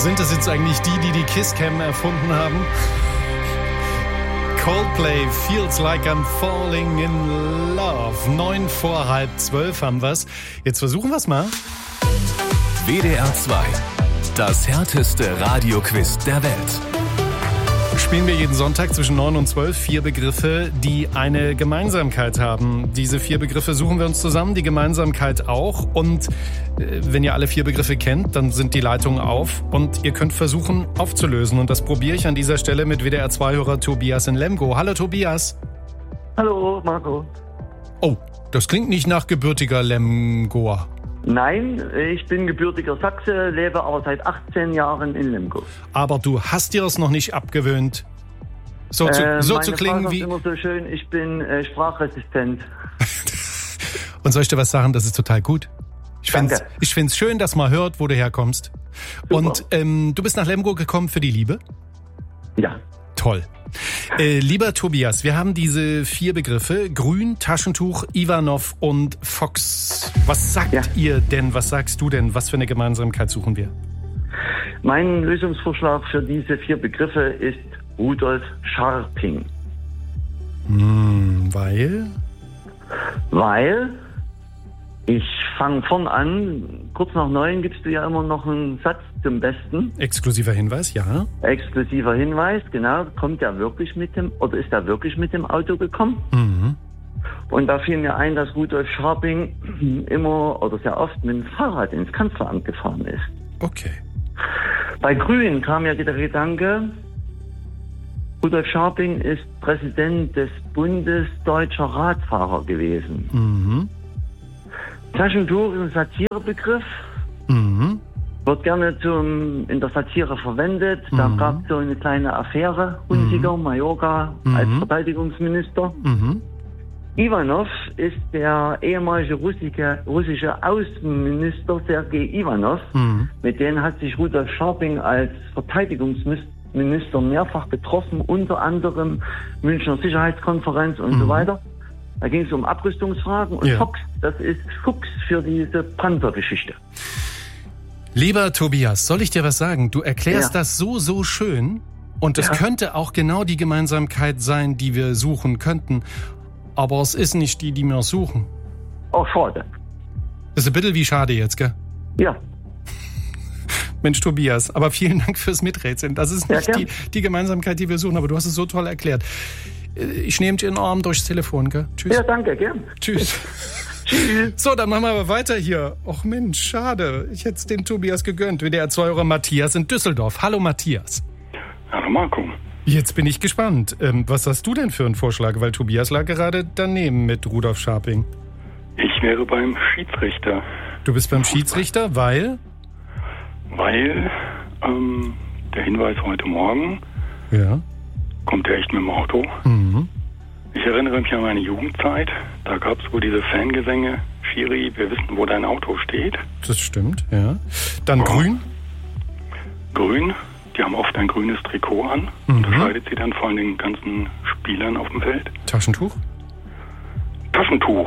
Sind das jetzt eigentlich die Kisscam erfunden haben? Coldplay, Feels Like I'm Falling in Love. 11:45 haben wir's. Jetzt versuchen wir's mal. WDR 2. Das härteste Radioquiz der Welt. Spielen wir jeden Sonntag zwischen 9 und 12 4 Begriffe, die eine Gemeinsamkeit haben. Diese 4 Begriffe suchen wir uns zusammen, die Gemeinsamkeit auch. Und wenn ihr alle 4 Begriffe kennt, dann sind die Leitungen auf und ihr könnt versuchen aufzulösen. Und das probiere ich an dieser Stelle mit WDR 2-Hörer Tobias in Lemgo. Hallo Tobias. Hallo Marco. Oh, das klingt nicht nach gebürtiger Lemgoer. Nein, ich bin gebürtiger Sachse, lebe aber seit 18 Jahren in Lemgo. Aber du hast dir es noch nicht abgewöhnt, so zu klingen wie... Meine Frau sagt immer so schön, ich bin sprachresistent. Und soll ich dir was sagen, das ist total gut. Ich finde es schön, dass man hört, wo du herkommst. Super. Und du bist nach Lemgo gekommen für die Liebe? Ja. Toll. Lieber Tobias, wir haben diese 4 Begriffe, Grün, Taschentuch, Ivanov und Fox. Was sagt ihr denn, was sagst du denn, was für eine Gemeinsamkeit suchen wir? Mein Lösungsvorschlag für diese 4 Begriffe ist Rudolf Scharping. Weil? Weil, ich fange vorn an, kurz nach 9 gibst du ja immer noch einen Satz zum Besten. Exklusiver Hinweis, ja. Exklusiver Hinweis, genau. Ist er wirklich mit dem Auto gekommen? Mhm. Und da fiel mir ein, dass Rudolf Scharping immer oder sehr oft mit dem Fahrrad ins Kanzleramt gefahren ist. Okay. Bei Grün kam ja der Gedanke, Rudolf Scharping ist Präsident des Bundes Deutscher Radfahrer gewesen. Mhm. Taschentuch ist ein Satirebegriff. Mhm. Wird gerne in der Satire verwendet. Da gab es so eine kleine Affäre. Hunziker, Mallorca als Verteidigungsminister. Mhm. Ivanov ist der ehemalige russische Außenminister Sergei Ivanov. Mhm. Mit denen hat sich Rudolf Scharping als Verteidigungsminister mehrfach getroffen, unter anderem Münchner Sicherheitskonferenz und so weiter. Da ging es um Abrüstungsfragen und Fox, das ist Fuchs für diese Panther-Geschichte. Lieber Tobias, soll ich dir was sagen? Du erklärst das so schön und es könnte auch genau die Gemeinsamkeit sein, die wir suchen könnten. Aber es ist nicht die wir suchen. Oh, schade. Das ist ein bisschen wie schade jetzt, gell? Ja. Mensch, Tobias, aber vielen Dank fürs Miträtseln. Das ist nicht die Gemeinsamkeit, die wir suchen, aber du hast es so toll erklärt. Ich nehme dich in den Arm durchs Telefon, gell? Tschüss. Ja, danke, gern. Tschüss. Tschüss. So, dann machen wir aber weiter hier. Och Mensch, schade. Ich hätte es den Tobias gegönnt. WDR 2-Hörer Matthias in Düsseldorf. Hallo Matthias. Hallo Marco. Jetzt bin ich gespannt. Was hast du denn für einen Vorschlag? Weil Tobias lag gerade daneben mit Rudolf Scharping. Ich wäre beim Schiedsrichter. Du bist beim Schiedsrichter, weil? Weil der Hinweis heute Morgen kommt ja echt mit dem Auto. Mhm. Ich erinnere mich an meine Jugendzeit. Da gab es wohl diese Fangesänge. Schiri, wir wissen, wo dein Auto steht. Das stimmt, ja. Dann Grün? Grün. Die haben oft ein grünes Trikot an. Unterscheidet sie dann von den ganzen Spielern auf dem Feld. Taschentuch? Taschentuch.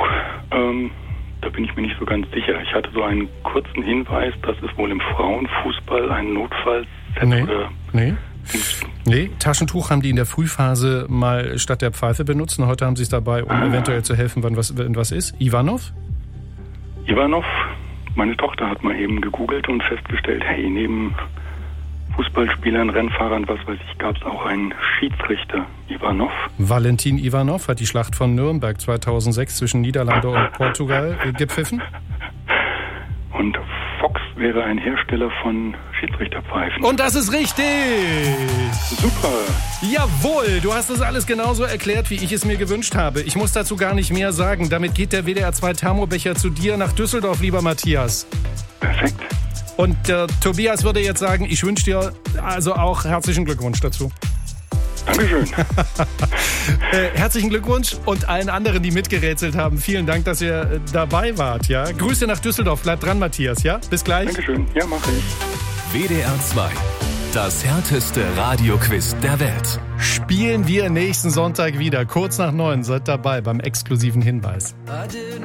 Da bin ich mir nicht so ganz sicher. Ich hatte so einen kurzen Hinweis, dass es wohl im Frauenfußball ein Notfall oder... Nee, Taschentuch haben die in der Frühphase mal statt der Pfeife benutzt. Und heute haben sie es dabei, um eventuell zu helfen, wenn was ist. Ivanov? Ivanov. Meine Tochter hat mal eben gegoogelt und festgestellt, hey, neben Fußballspielern, Rennfahrern, was weiß ich, gab es auch einen Schiedsrichter, Ivanov. Valentin Ivanov hat die Schlacht von Nürnberg 2006 zwischen Niederlande und Portugal gepfiffen. Und Fox wäre ein Hersteller von Schiedsrichterpfeifen. Und das ist richtig! Super! Jawohl, du hast das alles genauso erklärt, wie ich es mir gewünscht habe. Ich muss dazu gar nicht mehr sagen. Damit geht der WDR 2 Thermobecher zu dir nach Düsseldorf, lieber Matthias. Perfekt. Und Tobias würde jetzt sagen, ich wünsche dir also auch herzlichen Glückwunsch dazu. Dankeschön. Herzlichen Glückwunsch und allen anderen, die mitgerätselt haben. Vielen Dank, dass ihr dabei wart. Ja? Grüße nach Düsseldorf. Bleibt dran, Matthias. Ja? Bis gleich. Dankeschön. Ja, mache ich. WDR 2. Das härteste Radioquiz der Welt. Spielen wir nächsten Sonntag wieder. Kurz nach 9. Seid dabei beim exklusiven Hinweis. I didn't